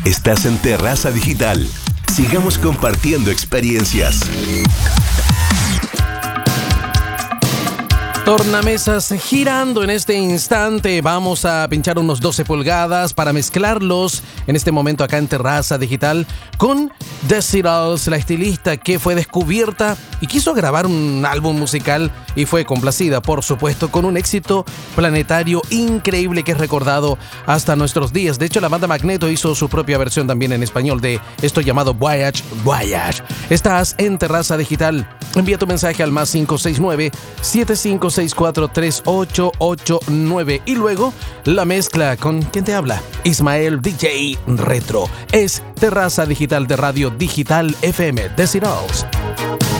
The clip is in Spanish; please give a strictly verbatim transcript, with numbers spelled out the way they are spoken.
Estás en Terraza Digital. Sigamos compartiendo experiencias. Tornamesas girando en este instante. Vamos a pinchar unos doce pulgadas para mezclarlos en este momento acá en Terraza Digital con Desirals, la estilista que fue descubierta y quiso grabar un álbum musical y fue complacida, por supuesto, con un éxito planetario increíble que es recordado hasta nuestros días. De hecho, la banda Magneto hizo su propia versión también en español de esto llamado Voyage, Voyage. Estás en Terraza Digital. Envía tu mensaje al más cinco seis nueve, siete cinco seis cuatro, tres ocho ocho nueve y luego la mezcla con quien te habla, Ismael D J Retro. Es Terraza Digital de Radio Digital F M. Desirals.